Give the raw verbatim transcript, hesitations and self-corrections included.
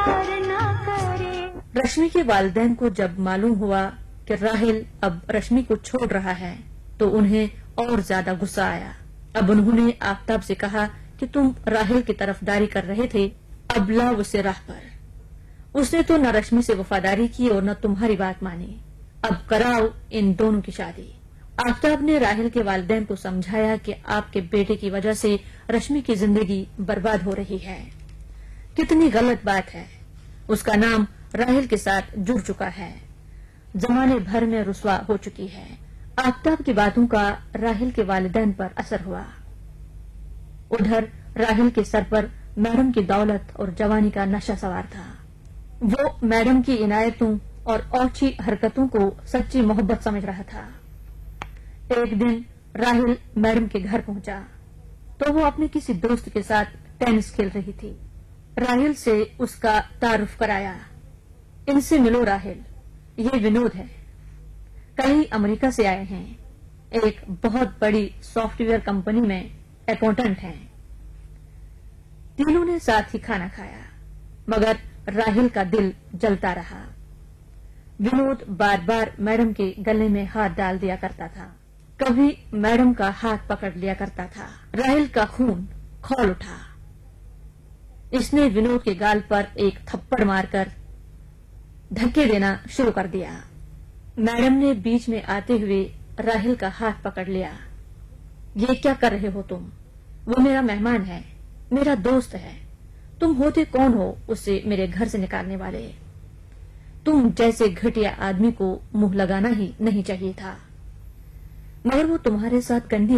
प्यार ना करे। रश्मि के वालिदैन को जब मालूम हुआ कि राहिल अब रश्मि को छोड़ रहा है तो उन्हें और ज्यादा गुस्सा आया। अब उन्होंने आफताब से कहा कि तुम राहिल की तरफदारी कर रहे थे, अब लाओ उसे राह पर। उसने तो न रश्मि से वफादारी की और न तुम्हारी बात मानी। अब कराओ इन दोनों की शादी। आफताब ने राहिल के वालिदैन को समझाया कि आपके बेटे की वजह से रश्मि की जिंदगी बर्बाद हो रही है। कितनी गलत बात है, उसका नाम राहिल के साथ जुड़ चुका है, जमाने भर में रुसवा हो चुकी है। आफताब की बातों का राहिल के वालिदैन पर असर हुआ। उधर राहिल के सर पर मैडम की दौलत और जवानी का नशा सवार था। वो मैडम की इनायतों और औची हरकतों को सच्ची मोहब्बत समझ रहा था। एक दिन राहिल मैडम के घर पहुंचा तो वो अपने किसी दोस्त के साथ टेनिस खेल रही थी। राहिल से उसका तारुफ कराया। इनसे मिलो राहिल, ये विनोद है, कल ही अमेरिका से आए हैं, एक बहुत बड़ी सॉफ्टवेयर कंपनी में अकाउंटेंट हैं। तीनों ने साथ ही खाना खाया, मगर राहिल का दिल जलता रहा। विनोद बार बार मैडम के गले में हाथ डाल दिया करता था, कभी मैडम का हाथ पकड़ लिया करता था। राहिल का खून खौल उठा। इसने विनोद के गाल पर एक थप्पड़ मारकर धक्के देना शुरू कर दिया। मैडम ने बीच में आते हुए राहिल का हाथ पकड़ लिया। ये क्या कर रहे हो तुम? वो मेरा मेहमान है, मेरा दोस्त है, तुम होते कौन हो उसे मेरे घर से निकालने वाले? तुम जैसे घटिया आदमी को मुंह लगाना ही नहीं चाहिए था, मगर वो तुम्हारे साथ गंदी